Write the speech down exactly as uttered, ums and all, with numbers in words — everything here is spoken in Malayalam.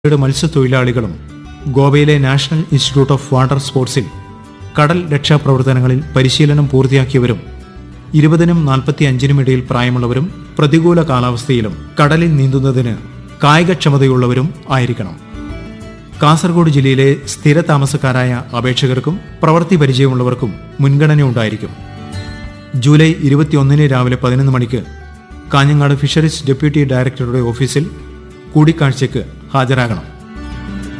മത്സ്യത്തൊഴിലാളികളും ഗോവയിലെ നാഷണൽ ഇൻസ്റ്റിറ്റ്യൂട്ട് ഓഫ് വാട്ടർ സ്പോർട്സിൽ കടൽ രക്ഷാപ്രവർത്തനങ്ങളിൽ പരിശീലനം പൂർത്തിയാക്കിയവരും ഇരുപതിനും നാൽപ്പത്തി അഞ്ചിനും ഇടയിൽ പ്രായമുള്ളവരും പ്രതികൂല കാലാവസ്ഥയിലും കടലിൽ നീന്തുന്നതിന് കായികക്ഷമതയുള്ളവരും ആയിരിക്കണം. കാസർഗോഡ് ജില്ലയിലെ സ്ഥിര താമസക്കാരായ അപേക്ഷകർക്കും പ്രവൃത്തി പരിചയമുള്ളവർക്കും മുൻഗണന ഉണ്ടായിരിക്കും. ജൂലൈ ഇരുപത്തിയൊന്നിന് രാവിലെ പതിനൊന്ന് മണിക്ക് കാഞ്ഞങ്ങാട് ഫിഷറീസ് ഡെപ്യൂട്ടി ഡയറക്ടറുടെ ഓഫീസിൽ കൂടിക്കാഴ്ചയ്ക്ക് ഹാജരാകണം.